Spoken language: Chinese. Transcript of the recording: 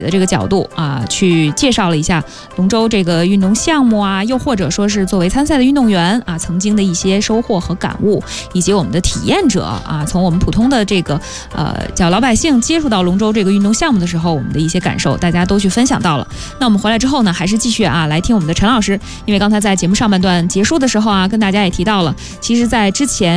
的这个角度啊，去介绍了一下龙舟这个运动项目啊，又或者说是作为参赛的运动员啊，曾经的一些收获和感悟，以及我们的体验者啊，从我们普通的这个叫老百姓接触到龙舟这个运动项目的时候，我们的一些感受，大家都去分享到了。那我们回来之后呢，还是继续啊来听我们的陈老师，因为刚才在节目上半段结束的时候啊，跟大家也提到了，其实在之前